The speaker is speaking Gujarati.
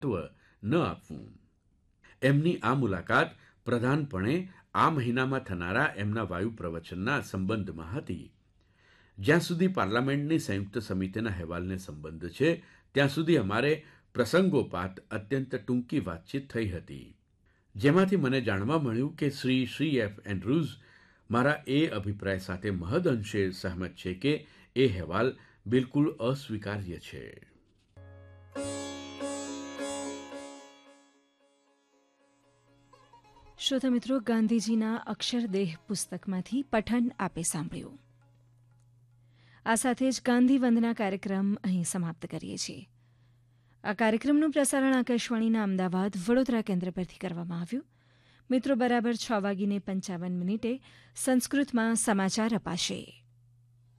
ન આપવું. એમની આ મુલાકાત પ્રધાનપણે આ મહિનામાં થનારા એમના વાયુ પ્રવચનના સંબંધમાં હતી. જ્યાં સુધી પાર્લામેન્ટની સંયુક્ત સમિતિના અહેવાલને સંબંધ છે ત્યાં સુધી અમારે પ્રસંગોપાત અત્યંત ટૂંકી વાતચીત થઈ હતી, જેમાંથી મને જાણવા મળ્યું કે શ્રી એફ એન્ડ્રુઝ મારા એ અભિપ્રાય સાથે મહદઅંશે સહમત છે કે એ અહેવાલ બિલકુલ અસ્વીકાર્ય છે. શ્રોતા મિત્રો, ગાંધીજીના અક્ષરદેહ પુસ્તકમાંથી પઠન આપે સાંભળ્યું. આ સાથે જ ગાંધી વંદના કાર્યક્રમ અહીં સમાપ્ત કરીએ છીએ. આ કાર્યક્રમનું પ્રસારણ આકાશવાણીના અમદાવાદ વડોદરા કેન્દ્ર પરથી કરવામાં આવ્યું. મિત્રો, બરાબર 6:55 સંસ્કૃતમાં સમાચાર અપાશે.